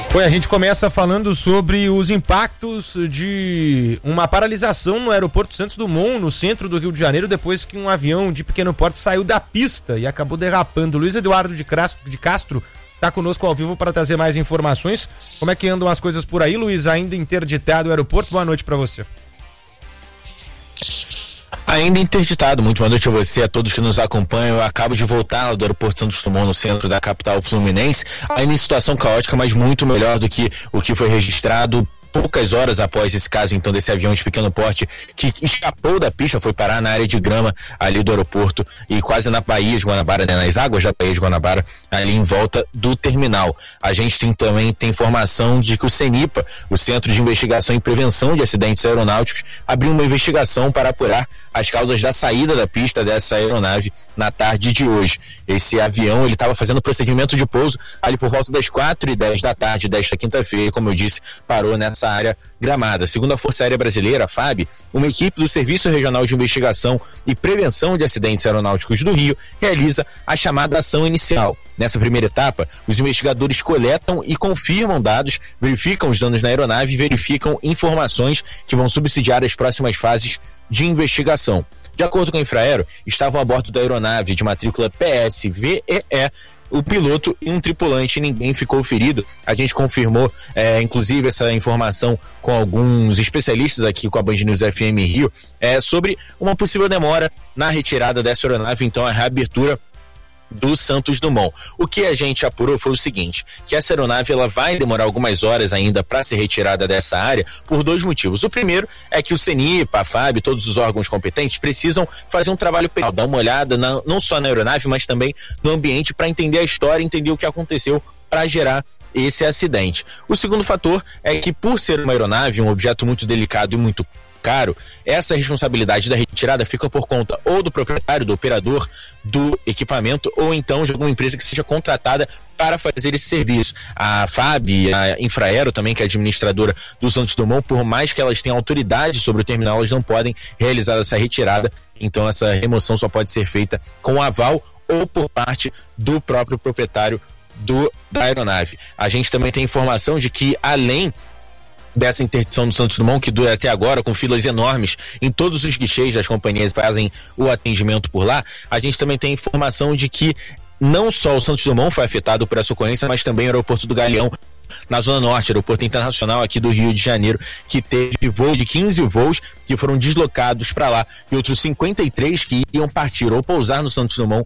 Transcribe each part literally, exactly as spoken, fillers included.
Bom, a gente começa falando sobre os impactos de uma paralisação no aeroporto Santos Dumont, no centro do Rio de Janeiro, depois que um avião de pequeno porte saiu da pista e acabou derrapando. Luiz Eduardo de Castro, de Castro está conosco ao vivo para trazer mais informações. Como é que andam as coisas por aí, Luiz? Ainda interditado o aeroporto? Boa noite para você. Ainda interditado. Muito boa noite a você, a todos que nos acompanham. Eu acabo de voltar do aeroporto Santos Dumont, no centro da capital fluminense, ainda em situação caótica, mas muito melhor do que o que foi registrado poucas horas após esse caso, então, desse avião de pequeno porte que escapou da pista, foi parar na área de grama ali do aeroporto e quase na Baía de Guanabara, né, nas águas da Baía de Guanabara, ali em volta do terminal. A gente tem também tem informação de que o CENIPA, o Centro de Investigação e Prevenção de Acidentes Aeronáuticos, abriu uma investigação para apurar as causas da saída da pista dessa aeronave na tarde de hoje. Esse avião, ele estava fazendo procedimento de pouso ali por volta das quatro e dez da tarde desta quinta-feira e, como eu disse, parou nessa área gramada. Segundo a Força Aérea Brasileira, a FAB, uma equipe do Serviço Regional de Investigação e Prevenção de Acidentes Aeronáuticos do Rio realiza a chamada ação inicial. Nessa primeira etapa, os investigadores coletam e confirmam dados, verificam os danos na aeronave e verificam informações que vão subsidiar as próximas fases de investigação. De acordo com a Infraero, estavam a bordo da aeronave de matrícula P S V E E o piloto e um tripulante, ninguém ficou ferido. A gente confirmou, é, inclusive, essa informação com alguns especialistas aqui com a Band News F M Rio, é, sobre uma possível demora na retirada dessa aeronave, então a reabertura do Santos Dumont. O que a gente apurou foi o seguinte, que essa aeronave ela vai demorar algumas horas ainda para ser retirada dessa área por dois motivos. O primeiro é que o CENIPA, a FAB, todos os órgãos competentes precisam fazer um trabalho penal, dar uma olhada na, não só na aeronave, mas também no ambiente para entender a história, entender o que aconteceu para gerar esse acidente. O segundo fator é que, por ser uma aeronave, um objeto muito delicado e muito caro, essa responsabilidade da retirada fica por conta ou do proprietário, do operador do equipamento, ou então de alguma empresa que seja contratada para fazer esse serviço. A FAB, a Infraero também, que é administradora do Santos Dumont, por mais que elas tenham autoridade sobre o terminal, elas não podem realizar essa retirada, então essa remoção só pode ser feita com aval ou por parte do próprio proprietário do, da aeronave. A gente também tem informação de que, além dessa interdição do Santos Dumont, que dura até agora, com filas enormes em todos os guichês das companhias que fazem o atendimento por lá, a gente também tem informação de que não só o Santos Dumont foi afetado por essa ocorrência, mas também o aeroporto do Galeão, na Zona Norte, aeroporto internacional aqui do Rio de Janeiro, que teve voo de quinze voos que foram deslocados para lá, e outros cinquenta e três que iam partir ou pousar no Santos Dumont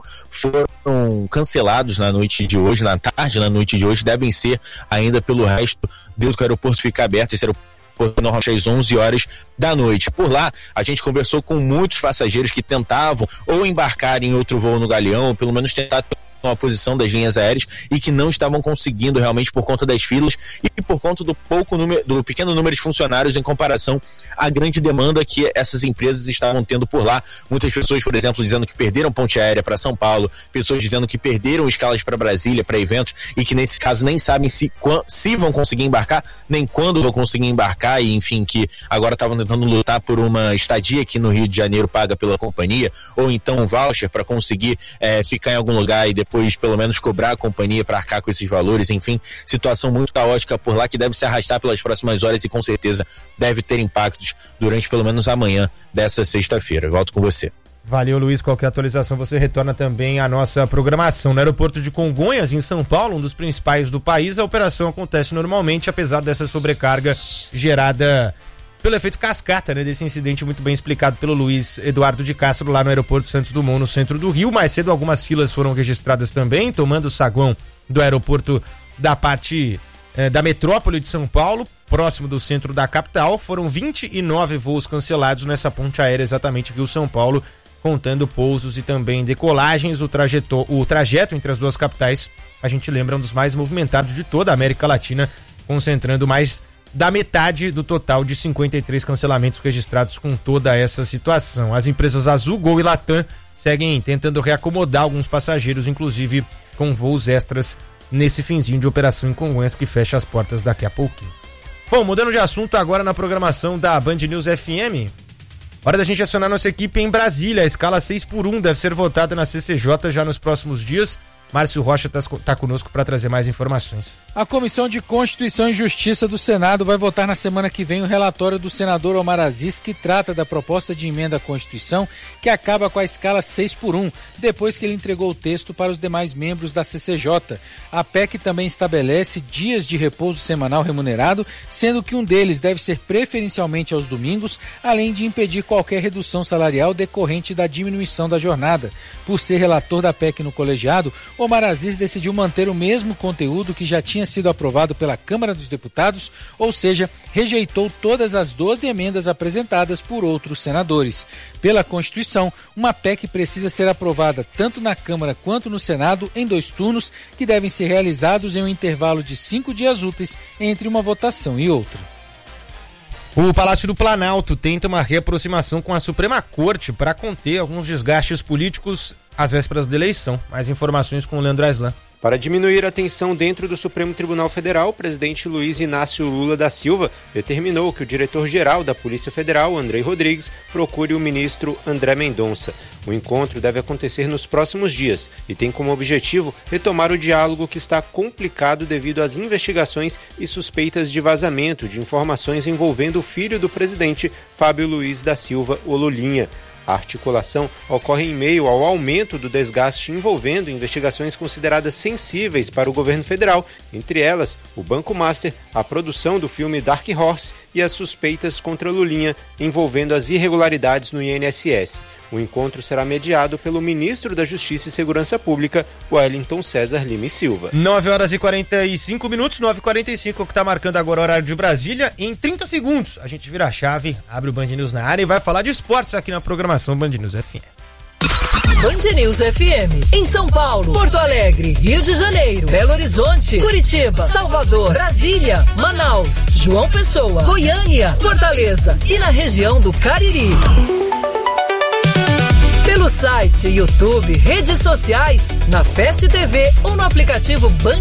foram cancelados na noite de hoje, na tarde, na noite de hoje, devem ser ainda pelo resto, desde que o aeroporto fica aberto. Esse aeroporto normalmente às onze horas da noite. Por lá, a gente conversou com muitos passageiros que tentavam ou embarcar em outro voo no Galeão, ou pelo menos tentar a posição das linhas aéreas, e que não estavam conseguindo realmente por conta das filas e por conta do pouco número, do pequeno número de funcionários em comparação à grande demanda que essas empresas estavam tendo por lá. Muitas pessoas, por exemplo, dizendo que perderam ponte aérea para São Paulo, pessoas dizendo que perderam escalas para Brasília, para eventos, e que nesse caso nem sabem se, se vão conseguir embarcar, nem quando vão conseguir embarcar, e enfim, que agora estavam tentando lutar por uma estadia aqui no Rio de Janeiro paga pela companhia, ou então um voucher para conseguir é, ficar em algum lugar e depois depois pelo menos cobrar a companhia para arcar com esses valores. Enfim, situação muito caótica por lá, que deve se arrastar pelas próximas horas e com certeza deve ter impactos durante pelo menos a manhã dessa sexta-feira. Volto com você. Valeu, Luiz. Qualquer atualização você retorna também à nossa programação. No aeroporto de Congonhas, em São Paulo, um dos principais do país, a operação acontece normalmente, apesar dessa sobrecarga gerada pelo efeito cascata, né, desse incidente muito bem explicado pelo Luiz Eduardo de Castro lá no aeroporto Santos Dumont, no centro do Rio. Mais cedo algumas filas foram registradas também, tomando o saguão do aeroporto da parte eh, da metrópole de São Paulo, próximo do centro da capital. Foram vinte e nove voos cancelados nessa ponte aérea exatamente Rio-São Paulo, contando pousos e também decolagens. O trajeto, o trajeto entre as duas capitais, a gente lembra, é um dos mais movimentados de toda a América Latina, concentrando mais da metade do total de cinquenta e três cancelamentos registrados com toda essa situação. As empresas Azul, Gol e Latam seguem tentando reacomodar alguns passageiros, inclusive com voos extras nesse finzinho de operação em Congonhas, que fecha as portas daqui a pouquinho. Bom, mudando de assunto agora na programação da Band News F M, hora da gente acionar nossa equipe em Brasília. A escala seis por um deve ser votada na C C J já nos próximos dias. Márcio Rocha está conosco para trazer mais informações. A Comissão de Constituição e Justiça do Senado vai votar na semana que vem o relatório do senador Omar Aziz, que trata da proposta de emenda à Constituição que acaba com a escala seis por um, depois que ele entregou o texto para os demais membros da C C J. A P E C também estabelece dias de repouso semanal remunerado, sendo que um deles deve ser preferencialmente aos domingos, além de impedir qualquer redução salarial decorrente da diminuição da jornada. Por ser relator da P E C no colegiado, Omar Aziz decidiu manter o mesmo conteúdo que já tinha sido aprovado pela Câmara dos Deputados, ou seja, rejeitou todas as doze emendas apresentadas por outros senadores. Pela Constituição, uma P E C precisa ser aprovada tanto na Câmara quanto no Senado em dois turnos, que devem ser realizados em um intervalo de cinco dias úteis entre uma votação e outra. O Palácio do Planalto tenta uma reaproximação com a Suprema Corte para conter alguns desgastes políticos às vésperas da eleição. Mais informações com o Leandro Aislan. Para diminuir a tensão dentro do Supremo Tribunal Federal, o presidente Luiz Inácio Lula da Silva determinou que o diretor-geral da Polícia Federal, Andrei Rodrigues, procure o ministro André Mendonça. O encontro deve acontecer nos próximos dias e tem como objetivo retomar o diálogo que está complicado devido às investigações e suspeitas de vazamento de informações envolvendo o filho do presidente, Fábio Luiz da Silva, o Lulinha. A articulação ocorre em meio ao aumento do desgaste envolvendo investigações consideradas sensíveis para o governo federal, entre elas o Banco Master, a produção do filme Dark Horse e as suspeitas contra Lulinha envolvendo as irregularidades no I N S S. O encontro será mediado pelo ministro da Justiça e Segurança Pública, Wellington César Lima e Silva. nove horas e quarenta e cinco minutos, nove e quarenta e cinco, o que está marcando agora o horário de Brasília. Em trinta segundos, a gente vira a chave, abre o Band News na área e vai falar de esportes aqui na programação Band News F M. Band News F M, em São Paulo, Porto Alegre, Rio de Janeiro, Belo Horizonte, Curitiba, Salvador, Brasília, Manaus, João Pessoa, Goiânia, Fortaleza e na região do Cariri. Pelo site, YouTube, redes sociais, na Fast T V ou no aplicativo Band